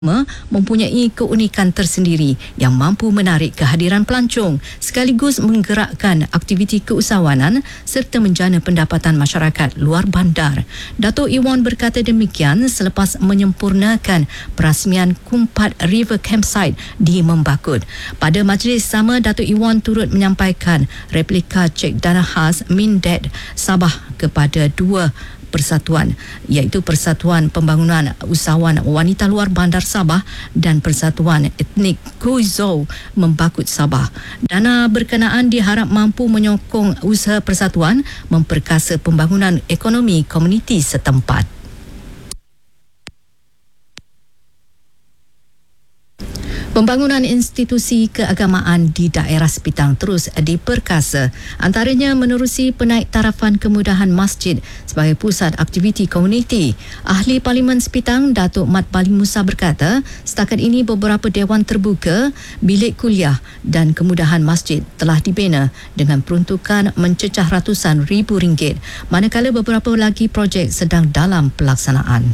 mempunyai keunikan tersendiri yang mampu menarik kehadiran pelancong sekaligus menggerakkan aktiviti keusahawanan serta menjana pendapatan masyarakat luar bandar. Dato' Iwan berkata demikian selepas menyempurnakan perasmian Kumpat River Campsite di Membakut. Pada majlis sama, Dato' Iwan turut menyampaikan replika cek dana khas Mindet Sabah kepada dua persatuan, iaitu Persatuan Pembangunan Usahawan Wanita Luar Bandar Sabah dan Persatuan Etnik Kuizou Membakut Sabah. Dana berkenaan diharap mampu menyokong usaha persatuan memperkasa pembangunan ekonomi komuniti setempat. Pembangunan institusi keagamaan di daerah Sepitang terus diperkasa, antaranya menerusi penaiktarafan kemudahan masjid sebagai pusat aktiviti komuniti. Ahli Parlimen Sepitang, Datuk Mat Bali Musa berkata, setakat ini beberapa dewan terbuka, bilik kuliah dan kemudahan masjid telah dibina dengan peruntukan mencecah ratusan ribu ringgit, manakala beberapa lagi projek sedang dalam pelaksanaan.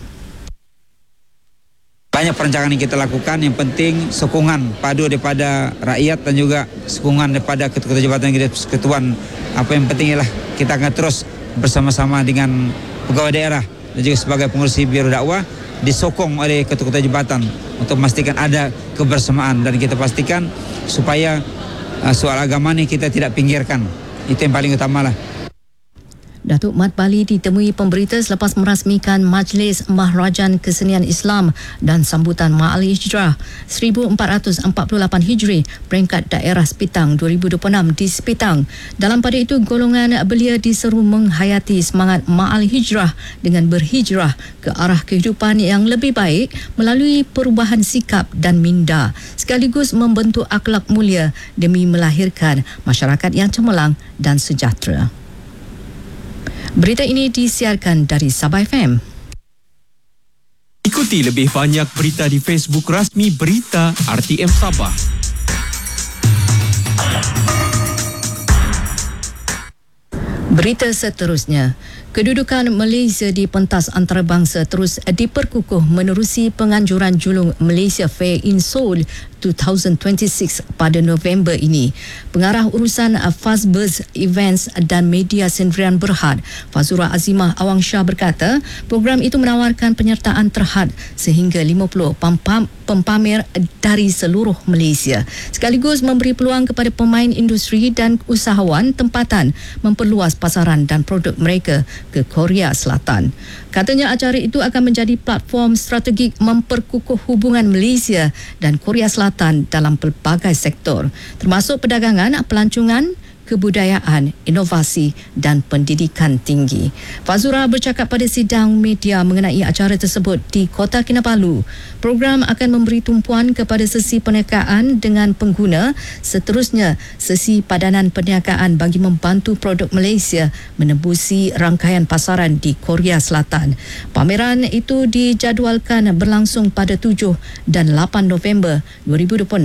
Banyak perancangan yang kita lakukan, yang penting sokongan padu daripada rakyat dan juga sokongan daripada ketua-ketua jabatan ketuan. Apa yang penting ialah kita akan terus bersama-sama dengan pegawai daerah dan juga sebagai pengurusi Biro Dakwah disokong oleh ketua-ketua jabatan untuk memastikan ada kebersamaan dan kita pastikan supaya soal agama ni kita tidak pinggirkan. Itu yang paling utamalah. Datuk Mat Bali ditemui pemberita selepas merasmikan Majlis Mahrajan Kesenian Islam dan Sambutan Ma'al Hijrah 1448 Hijri peringkat daerah Sepitang 2026 di Sepitang. Dalam pada itu, golongan belia diseru menghayati semangat Ma'al Hijrah dengan berhijrah ke arah kehidupan yang lebih baik melalui perubahan sikap dan minda sekaligus membentuk akhlak mulia demi melahirkan masyarakat yang cemerlang dan sejahtera. Berita ini disiarkan dari Sabah FM. Ikuti lebih banyak berita di Facebook rasmi Berita RTM Sabah. Berita seterusnya. Kedudukan Malaysia di pentas antarabangsa terus diperkukuh menerusi penganjuran julung Malaysia Fair in Seoul 2026 pada November ini. Pengarah urusan Fazbuzz Events dan Media Sendirian Berhad, Fazura Azimah Awang Shah berkata, program itu menawarkan penyertaan terhad sehingga 50 pempamer dari seluruh Malaysia, sekaligus memberi peluang kepada pemain industri dan usahawan tempatan memperluas pasaran dan produk mereka ke Korea Selatan. Katanya acara itu akan menjadi platform strategik memperkukuh hubungan Malaysia dan Korea Selatan dalam pelbagai sektor, termasuk perdagangan, pelancongan, kebudayaan, inovasi dan pendidikan tinggi. Fazura bercakap pada sidang media mengenai acara tersebut di Kota Kinabalu. Program akan memberi tumpuan kepada sesi perniagaan dengan pengguna, seterusnya sesi padanan perniagaan bagi membantu produk Malaysia menembusi rangkaian pasaran di Korea Selatan. Pameran itu dijadualkan berlangsung pada 7 dan 8 November 2026